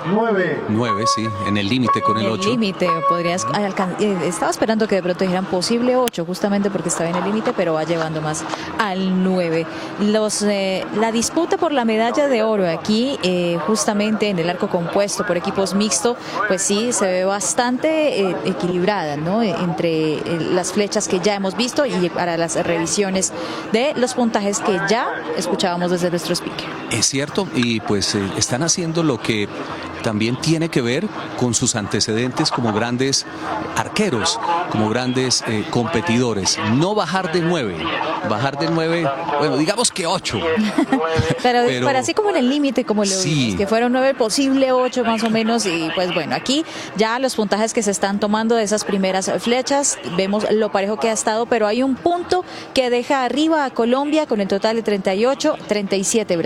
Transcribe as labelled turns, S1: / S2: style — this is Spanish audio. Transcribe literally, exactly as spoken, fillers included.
S1: nueve.
S2: nueve, sí, en el límite con el ocho.
S3: El límite, podrías alcan- eh, estaba esperando que de pronto dijeran posible ocho, justamente porque estaba en el límite, pero va llevando más al nueve. Los, eh, la disputa por la medalla de oro aquí, eh, justamente en el arco compuesto por equipos mixtos, pues sí, se ve bastante eh, equilibrada, ¿no? Entre eh, las flechas que ya hemos visto y para las revisiones de los puntajes que ya escuchábamos desde nuestro speaker.
S2: Es cierto, y pues eh, están haciendo lo que también tiene que ver con sus antecedentes como grandes arqueros, como grandes eh, competidores. No bajar de nueve, bajar de nueve, bueno, digamos que ocho.
S3: pero, pero, pero así como en el límite, como lo
S2: sí.
S3: vimos, que fueron nueve, posible ocho más o menos, y pues bueno, aquí ya los puntajes que se están tomando de esas primeras flechas, vemos lo parejo que ha estado, pero hay un punto que deja arriba a Colombia con el total de treinta y ocho, treinta y siete.